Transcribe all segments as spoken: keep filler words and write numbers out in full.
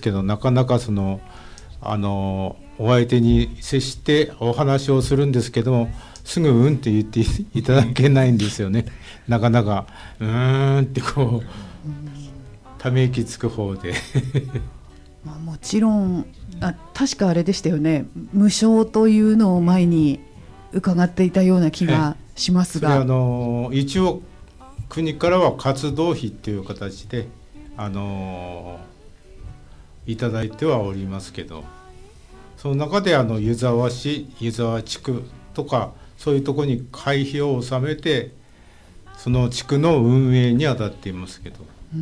ですけど、なかなかそのあのお相手に接してお話をするんですけども、すぐうんって言っていただけないんですよね。なかなかうーんってこうため息つく方でまあ、もちろんあ確かあれでしたよね、無償というのを前に伺っていたような気がしますが、 それあの一応国からは活動費っていう形であのいただいてはおりますけど、その中であの湯沢市、湯沢地区とかそういうところに会費を納めてその地区の運営に当たっていますけど、 うん、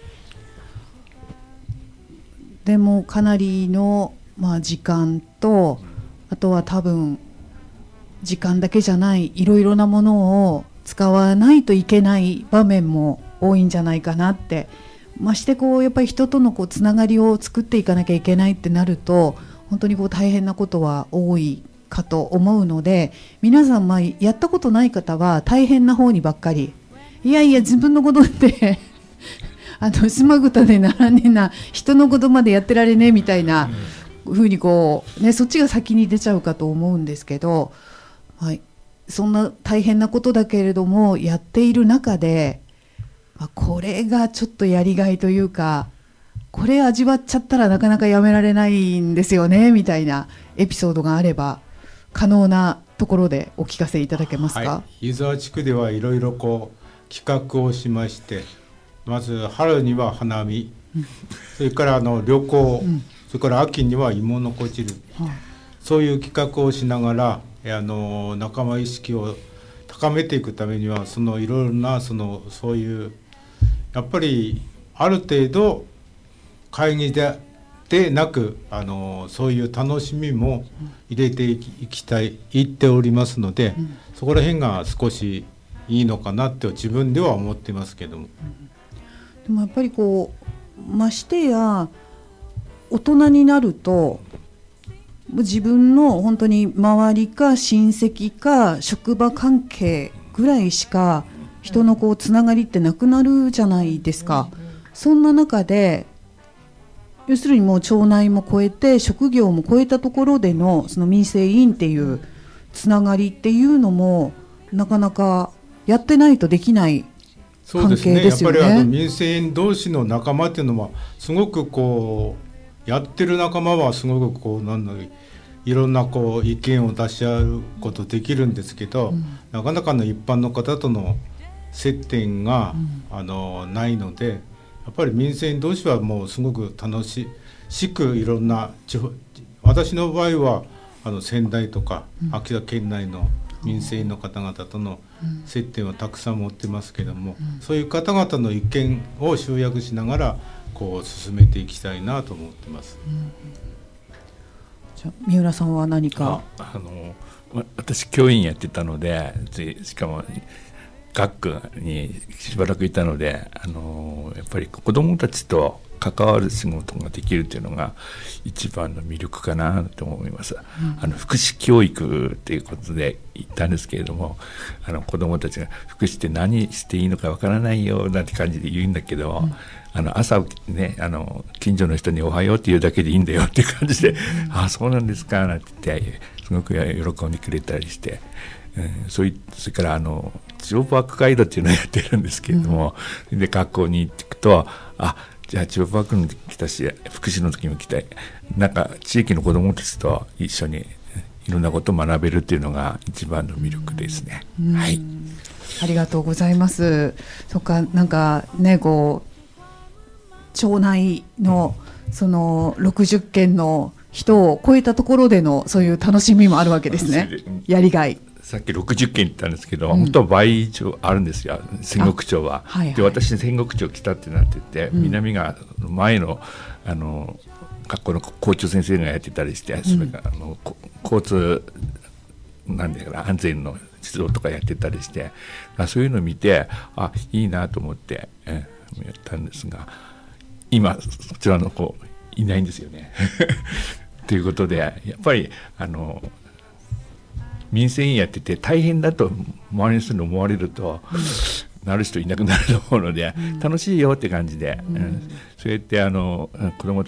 でもかなりの、まあ、時間と、あとは多分時間だけじゃないいろいろなものを使わないといけない場面も多いんじゃないかなって。ましてこうやっぱり人とのこうつながりを作っていかなきゃいけないってなると、本当にこう大変なことは多いかと思うので、皆さん、まあやったことない方は大変な方にばっかり、いやいや自分のことってあのスマグタでならねえな、人のことまでやってられねえみたいな風にこう、ね、そっちが先に出ちゃうかと思うんですけど、はい、そんな大変なことだけれどもやっている中で、まあ、これがちょっとやりがいというか、これ味わっちゃったらなかなかやめられないんですよねみたいなエピソードがあれば可能なところでお聞かせいただけますか。 はい、湯沢地区ではいろいろこう企画をしまして、まず春には花見、うん、それからあの旅行、うん、それから秋には芋のこ汁、はあ、そういう企画をしながらあの仲間意識を高めていくためには、そのいろいろなそのそういうやっぱりある程度会議ででなくあのそういう楽しみも入れていき、いきたい言っておりますので、うん、そこら辺が少しいいのかなって自分では思ってますけども、うん、 でもやっぱりこうましてや大人になると自分の本当に周りか親戚か職場関係ぐらいしか人のこうつながりってなくなるじゃないですか。そんな中で要するにもう町内も超えて職業も超えたところでのその民生委員っていうつながりっていうのもなかなかやってないとできない関係ですよね。 そうですね。やっぱりあの民生委員同士の仲間っていうのはすごくこうやってる仲間はすごくこうなんだろう、いろんなこう意見を出し合うことできるんですけど、うん、なかなかの一般の方との接点が、うん、あのないので、やっぱり民生委員同士はもうすごく楽しくいろんな地方、私の場合はあの仙台とか秋田県内の民生委員の方々との接点はたくさん持ってますけども、うん、そういう方々の意見を集約しながらこう進めていきたいなと思ってます。うん、 じゃ三浦さんは何か。 ああの私教員やってたので、しかも学区にしばらくいたので、あのやっぱり子どもたちと関わる仕事ができるというのが一番の魅力かなと思います。うん、あの福祉教育ということで言ったんですけれども、あの子どもたちが福祉って何していいのかわからないよなんて感じで言うんだけど、うん、あの朝起きてね、あの近所の人におはようって言うだけでいいんだよっていう感じで、うん、ああそうなんですかなんて言ってすごく喜んでくれたりして、うん、そういそれからあのジオパークガイドっていうのをやってるんですけれども、うん、で学校に行っていくと、あじゃあジオパークに来たし福祉の時も来て、なんか地域の子どもたちと一緒にいろんなことを学べるっていうのが一番の魅力ですね。 うん、 はい、 ありがとうございます。そっか、なんかね、こう町内のそのろくじゅっけんの人を超えたところでのそういう楽しみもあるわけですね。やりがい。 さっきろくじゅっけん言ったんですけど、うん、本当は倍以上あるんですよ、仙石町は。はいはい、で私仙石町来たってなってて、うん、南が前のあの学校の校長先生がやってたりして、うん、それからあの交通なんだか安全の指導とかやってたりして、そういうのを見て、あいいなと思って、えやったんですが、今そちらの子いないんですよね。ということでやっぱりあの民生委員やってて大変だと周りの人に思われると、うん、なる人いなくなると思うので、うん、楽しいよって感じで、うんうん、そうやってあの子ども